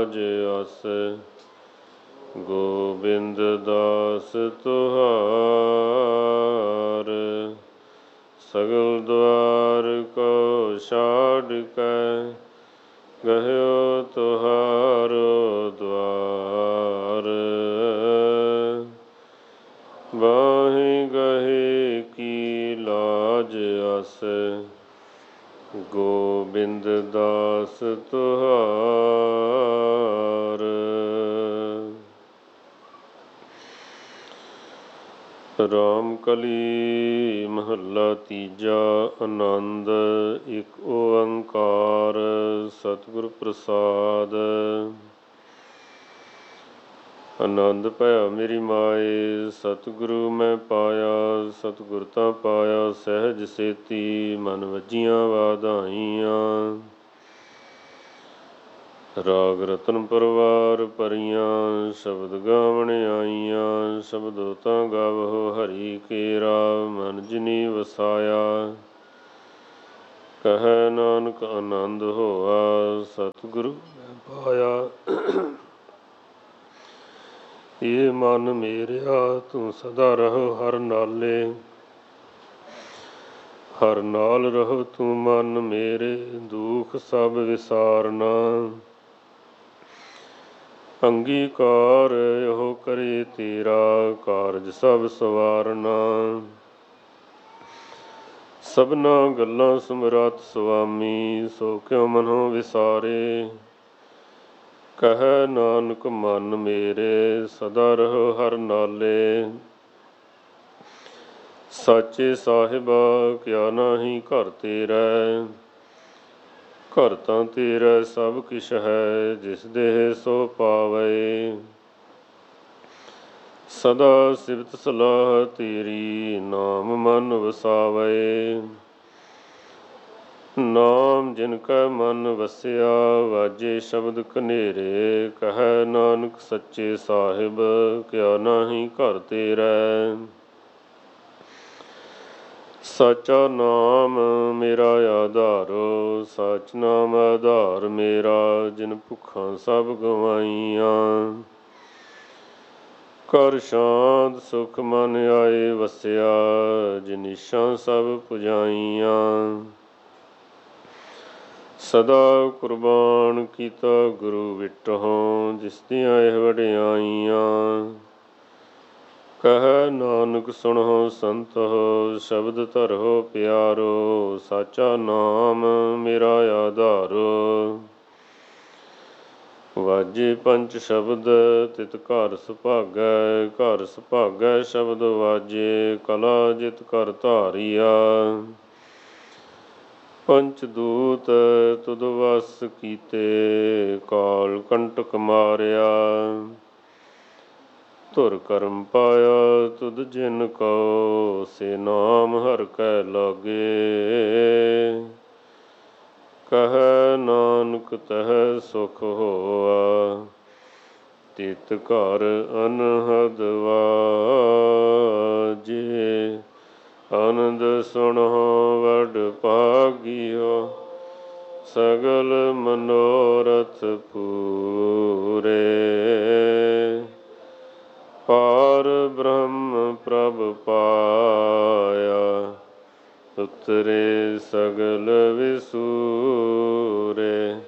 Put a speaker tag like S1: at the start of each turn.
S1: ਲਾਜ ਅਸ। ਗੋਬਿੰਦ ਦਾਸ ਤੁਹਾਰ, ਸਗਲ ਦੁਆਰ ਕੋ ਛਾੜ ਕੈ, ਗਹਿਓ ਤੁਹਾਰੋ ਦੁਆਰ। ਬਾਹੀ ਗਹੇ ਕੀ ਲਾਜ ਅਸ, ਗੋਬਿੰਦ ਦਾਸ ਤੁਹਾਰ। ਰਾਮ ਕਲੀ ਮਹੱਲਾ ਤੀਜਾ। ਆਨੰਦ ਇੱਕ ਓੰਕਾਰ ਸਤਿਗੁਰ ਪ੍ਰਸਾਦ। ਆਨੰਦ ਭਇਆ ਮੇਰੀ ਮਾਏ, ਸਤਿਗੁਰੂ ਮੈਂ ਪਾਇਆ। ਸਤਿਗੁਰ ਤਾਂ ਪਾਇਆ ਸਹਿਜ ਸੇਤੀ, ਮਨ ਵੱਜੀਆਂ ਵਾਧਾਈਆਂ। ਰਾਗ ਰਤਨ ਪਰਵਾਰ ਭਰੀਆਂ, ਸ਼ਬਦ ਗਾਵਣ ਆਈਆਂ। ਸ਼ਬਦੋ ਤਾਂ ਗਾਵਹੁ ਹਰੀ ਕੇਰਾ, ਮਨ ਜਿਨੀ ਵਸਾਇਆ। ਕਹੈ ਨਾਨਕ ਆਨੰਦ ਹੋਆ, ਸਤਿਗੁਰੂ ਮੈਂ ਪਾਇਆ। ਏ ਮਨ ਮੇਰਿਆ ਤੂੰ ਸਦਾ ਰਹੋ ਹਰ ਨਾਲੇ, ਹਰ ਨਾਲ ਰਹੋ ਤੂੰ ਮਨ ਮੇਰੇ, ਦੁਖ ਸਭ ਵਿਸਾਰਨਾ। ਅੰਗੀਕਾਰ ਇਹੋ ਕਰੇ ਤੇਰਾ, ਕਾਰਜ ਸਭ ਸਵਾਰਨਾ। ਸਭਨਾ ਗੱਲਾਂ ਸਮਰੱਥ ਸੁਆਮੀ, ਸੋ ਕਿਉ ਮਨੋ ਵਿਸਾਰੇ। ਕਹੈ ਨਾਨਕ ਮਨ ਮੇਰੇ, ਸਦਾ ਰਹੋ ਹਰ ਨਾਲੇ। ਸਾਚੇ ਸਾਹਿਬਾ ਕਿਆ ਨਾਹੀ ਘਰ ਤੇਰੈ, ਘਰ ਤਾਂ ਤੇਰਾ ਸਭ ਕਿਛ ਹੈ, ਜਿਸ ਦੇਹ ਸੋ ਪਾਵੈ। ਸਦਾ ਸਿਫਤ ਸਲਾਹ ਤੇਰੀ, ਨਾਮ ਮਨ ਵਸਾਵੈ। ਨਾਮ ਜਿਨ ਕੈ ਮਨ ਵਸਿਆ, ਵਾਜੇ ਸ਼ਬਦ ਕਨੇਰੇ। ਕਹੈ ਨਾਨਕ ਸੱਚੇ ਸਾਹਿਬ ਕਿਆ ਨਾਹੀ ਘਰ ਤੇਰੈ। ਸਾਚਾ ਨਾਮ ਮੇਰਾ ਆਧਾਰੋ, ਸਚ ਨਾਮ ਆਧਾਰ ਮੇਰਾ। ਜਿਨ ਭੁੱਖਾਂ ਸਭ ਗਵਾਈਆਂ, ਘਰ ਸ਼ਾਂਤ ਸੁਖ ਮਨ ਆਏ ਵਸਿਆ। ਜਿਨ ਈਸ਼ਾਂ ਸਭ ਪੁਜਾਈਆਂ, ਸਦਾ ਕੁਰਬਾਨ ਕੀਤਾ ਗੁਰੂ ਵਿਟਹੁ। ਜਿਸ ਦੀਆਂ ਇਹ ਵਡਿਆਈਆਂ, ਕਹੈ ਨਾਨਕ ਸੁਣਹੁ ਸੰਤਹੁ, ਸ਼ਬਦ ਧਰਹੁ ਪਿਆਰੋ। ਸਾਚਾ ਨਾਮ ਮੇਰਾ ਆਧਾਰੋ, ਵਾਜੇ ਪੰਚ ਸ਼ਬਦ ਤਿਤ ਘਰ ਸੁਭਾਗੈ। ਘਰ ਸੁਭਾਗੈ ਸ਼ਬਦ ਵਾਜੇ, ਕਲਾ ਜਿਤ ਕਰ ਧਾਰੀਆ। ਪੰਚ ਦੂਤ ਤੁਧ ਵਸ ਕੀਤੇ, ਕਾਲ ਕੰਟਕ ਮਾਰਿਆ। ਧੁਰ ਕਰਮ ਪਾਇਆ ਤੁਧ ਜਿਨ ਕਉ, ਸੇ ਨਾਮ ਹਰਿ ਕੈ ਲਾਗੇ। ਕਹੈ ਨਾਨਕ ਤਹਿ ਸੁਖ ਹੋਆ, ਤਿਤ ਘਰ ਅਨਹਦ ਵਾਜੇ। ਆਨੰਦ ਸੁਣਹੁ ਵਡ ਭਾਗਿਓ, ਸਗਲ ਮਨੋਰਥ ਪੂਰੇ। ਪਾਰ ਬ੍ਰਹਮ ਪ੍ਰਭ ਪਾਇਆ, ਉਤਰੇ ਸਗਲ ਵਿਸੂਰੇ।